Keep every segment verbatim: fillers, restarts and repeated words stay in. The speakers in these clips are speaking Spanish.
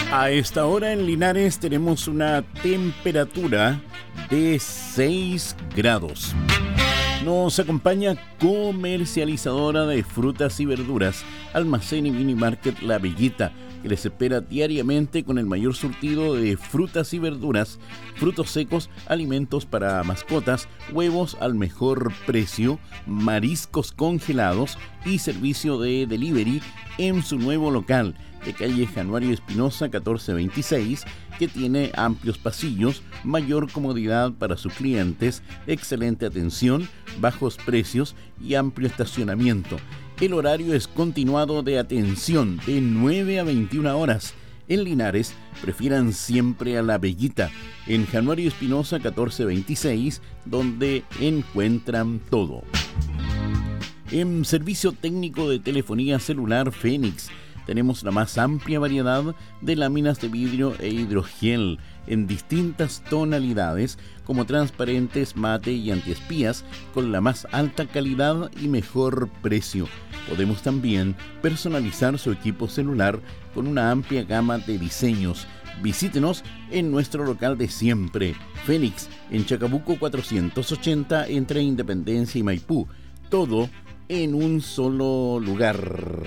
A esta hora en Linares tenemos una temperatura de seis grados. Nos acompaña comercializadora de frutas y verduras, Almacén y Mini Market La Villita, que les espera diariamente con el mayor surtido de frutas y verduras, frutos secos, alimentos para mascotas, huevos al mejor precio, mariscos congelados y servicio de delivery en su nuevo local de calle Januario Espinosa catorce veintiséis, que tiene amplios pasillos, mayor comodidad para sus clientes, excelente atención, bajos precios y amplio estacionamiento. El horario es continuado de atención de nueve a veintiuna horas. En Linares, prefieran siempre a La Villita, en Januario Espinosa catorce veintiséis, donde encuentran todo. En servicio técnico de telefonía celular Fénix, tenemos la más amplia variedad de láminas de vidrio e hidrogel en distintas tonalidades, como transparentes, mate y antiespías, con la más alta calidad y mejor precio. Podemos también personalizar su equipo celular con una amplia gama de diseños. Visítenos en nuestro local de siempre, Fénix, en Chacabuco cuatrocientos ochenta, entre Independencia y Maipú. Todo en un solo lugar.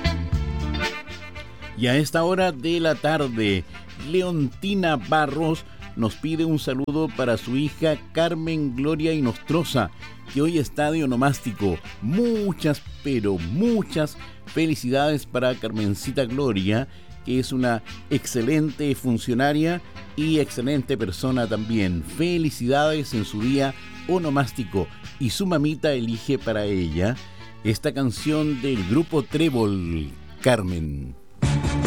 Y a esta hora de la tarde, Leontina Barros nos pide un saludo para su hija Carmen Gloria Inostroza, que hoy está de onomástico. Muchas, pero muchas felicidades para Carmencita Gloria, que es una excelente funcionaria y excelente persona también. Felicidades en su día onomástico. Y su mamita elige para ella esta canción del grupo Trébol, Carmen.